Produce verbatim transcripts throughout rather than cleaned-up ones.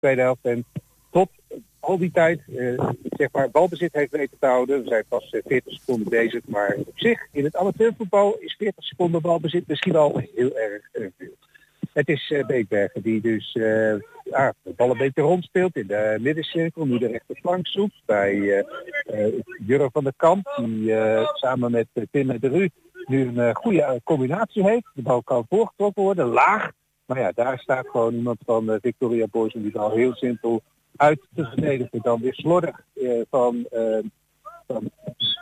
tweede helft. En tot al die tijd, uh, zeg maar, balbezit heeft weten te houden. We zijn pas uh, veertig seconden bezig. Maar op zich, in het amateurvoetbal is veertig seconden balbezit misschien wel heel erg uh, veel. Het is uh, Beekbergen die dus uh, ah, de bal een beetje rondspeelt in de middencirkel. Nu de rechterflank zoekt bij uh, uh, Jurre van der Kamp. Die uh, samen met uh, Tim de Ru nu een uh, goede uh, combinatie heeft. De bal kan voorgetrokken worden, laag. Maar ja, daar staat gewoon iemand van uh, Victoria Boys om die bal heel simpel uit te verdedigen. Dan weer slordig uh, van, uh, van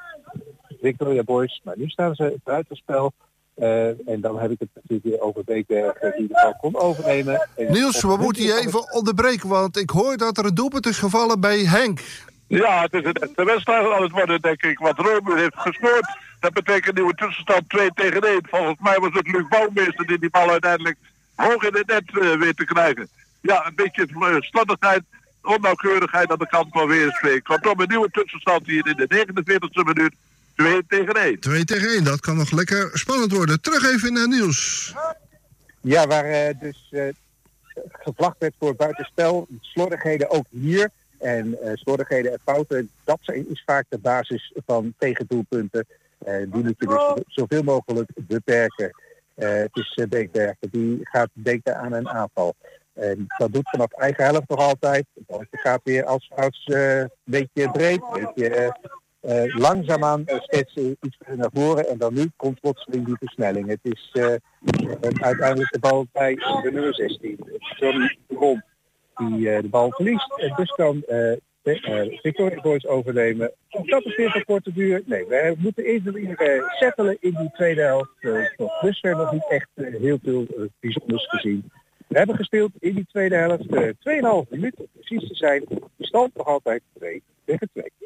Victoria Boys. Maar nu staan ze buitenspel. Uh, en dan heb ik het natuurlijk weer over Beekbergen die de bal kon overnemen. En Niels, we moeten je even onderbreken, want ik hoor dat er een doelpunt is gevallen bij Henk. Ja, het is een echte wedstrijd aan het worden, denk ik. Want Rome heeft gescoord. Dat betekent nieuwe tussenstand twee tegen één. Volgens mij was het Luc Bouwmeester die die bal uiteindelijk hoog in het net uh, weet te krijgen. Ja, een beetje uh, slordigheid, onnauwkeurigheid aan de kant van W S V. Kortom, een nieuwe tussenstand hier in de negenenveertigste minuut. twee tegen één. twee tegen één, dat kan nog lekker spannend worden. Terug even naar Niels. Ja, waar uh, dus uh, gevlacht werd voor buitenspel. Slordigheden ook hier. En uh, slordigheden en fouten, dat is vaak de basis van tegendoelpunten. Uh, die moet je dus zoveel mogelijk beperken. Uh, het is uh, Beekbergen, die gaat denken aan een aanval. En dat doet vanaf eigen helft nog altijd. Het gaat weer als, als uh, een beetje breed, een beetje uh, uh, langzaamaan uh, steeds uh, iets naar voren. En dan nu komt plotseling die versnelling. Het is uh, uh, uiteindelijk de bal bij de nummer zestien. Johnny Ron, die uh, de bal verliest. En dus kan uh, Uh, Victoria Boys overnemen. Of dat is weer van korte duur? Nee, we moeten even weer uh, settelen in die tweede helft. Uh, tot dusver nog niet echt uh, heel veel uh, bijzonders gezien. We hebben gespeeld in die tweede helft uh, twee komma vijf minuten, om precies te zijn. De stand nog altijd twee tegen twee.